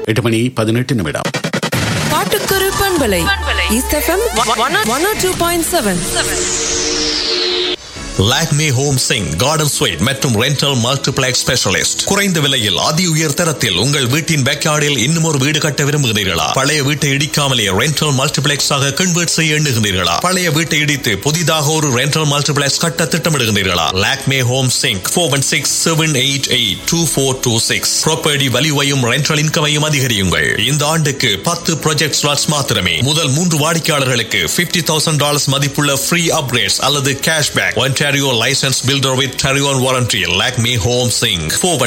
8:18 பாட்டுக்குரு பண்பலை east FM 102.7. Lakme home Singh garden sweet மற்றும் rental multiplex specialist. குறைந்த விலையில் அதி உயர் தரத்தில் உங்கள் வீட்டின் பேக்யார்டில் இன்னும் ஒரு வீடு கட்ட விரும்புகிறீர்களா? பழைய வீட்டை இடிக்காமலே ரெண்டல் மல்டிப்ளெக்ஸ் ஆக கன்வெர்ட் செய்ய எண்ணுகிறீர்களா? பழைய வீட்டை இடித்து புதிதாக ஒரு ரெண்டல் மல்டிப்ளெக்ஸ் கட்ட திட்டமிடுகிறீர்களா? Lakme home Singh 416-788-2426. Property வேல்யூவையும் rental இன்கமையும் அதிகரியுங்கள். இந்த ஆண்டுக்கு 10 ப்ராஜெக்ட் ஸ்லாட்ஸ் மாத்திரமே. முதல் 3 வாடிக்கையாளர்களுக்கு $50,000 மதிப்புள்ள ஃப்ரீ அப்கிரேட்ஸ் அல்லது cashback. Ontario licensed builder with Tarion warranty. Lakme Home Singh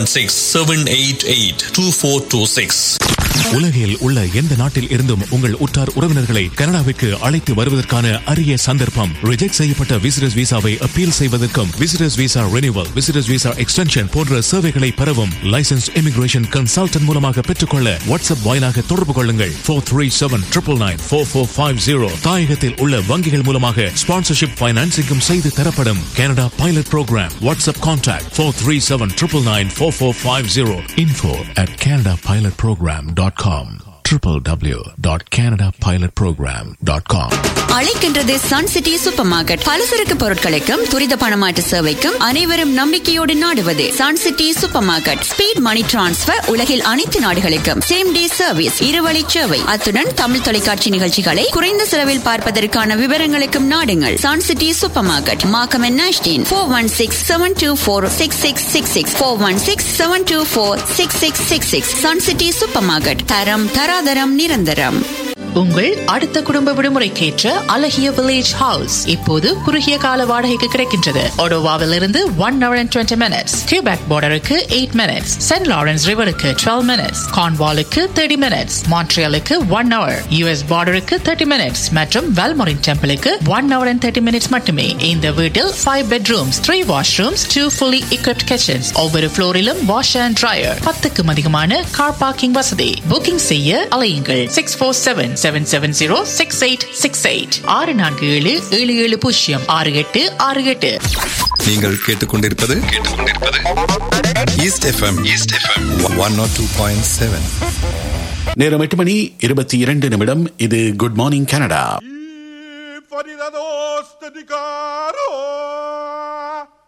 416-788-2426. உலகில் உள்ள எந்த நாட்டில் இருந்தும் உங்கள் உற்றார் உறவினர்களை கனடாவிற்கு அழைத்து வருவதற்கான அரிய சந்தர்ப்பம். ரிஜெக்ட் செய்யப்பட்ட விசிட்டர்ஸ் விசாவை அப்பீல் செய்வதற்கும் visitors visa renewal, visitors visa extension போன்ற சேவைகளை பெறவும் லைசன்ஸ்ட் இமிகிரேஷன் கன்சல்டன்ட் மூலமாக பெற்றுக்கொள்ள வாட்ஸ்அப் வாயிலாக தொடர்பு கொள்ளுங்கள். 437-999-4450. தாயகத்தில் உள்ள வங்கிகள் மூலமாக ஸ்பான்சர்ஷிப் பைனான்சிங்கும் செய்து தரப்படும். Canada Pilot Program. WhatsApp contact 437-999-4450. info@canadapilotprogram.com. www.canadapilotprogram.com. அழைக்கின்றது சன் சிட்டி சூப்பர் மார்க்கெட். பலசரக்கு பொருட்களுக்கும் துரித பணமாற்று சேவைக்கும் அனைவரும் நம்பிக்கையோடு நாடுவது Sun city super market. Speed மணி டிரான்ஸ்பர் உலகில் அனைத்து நாடுகளுக்கும் சேம் டே சர்வீஸ், இருவழி சேவை. அத்துடன் தமிழ் தொலைக்காட்சி நிகழ்ச்சிகளை குறைந்த செலவில் பார்ப்பதற்கான விவரங்களுக்கும் நாடுங்கள் Sun city super market. Markham and நாஷ்டின் 416-724-6666 416-724-6666. Sun city super market. தரம் தராதரம் நிரந்தரம். உங்கள் அடுத்த குடும்ப விடுமுறைக்கேற்ற அழகிய வில்லேஜ் ஹவுஸ் இப்போது குறுகிய கால வாடகைக்கு கிடைக்கின்றது. ஒடோவாவில் இருந்து 1 hour and 20 minutes, Quebec பார்டருக்கு 8 minutes, send Lawrence ரிவருக்கு 12 minutes, கார்ன்வாலுக்கு 30 minutes, மான்ட்ரியாலுக்கு 1 hour, US பார்டருக்கு 30 minutes மற்றும் வெல்மோரின் டெம்பிளுக்கு 1 hour and 30 minutes மட்டுமே. இந்த வீட்டில் 5 bedrooms, 3 washrooms, 2 fully equipped kitchens, ஒவ்வொரு ஃப்ளோரிலும் வாஷ் அண்ட் ட்ரையர், 10க்கும் அதிகமான கார் பார்க்கிங் வசதி. புக்கிங் செய்ய அலையுங்கள் 647-770-6868 647-7768. நீங்கள் கேட்டுக்கொண்டிருப்பது ஈஸ்ட் எஃப்எம் 102.7. நேரம் 8:22. இது குட் மார்னிங் கனடா.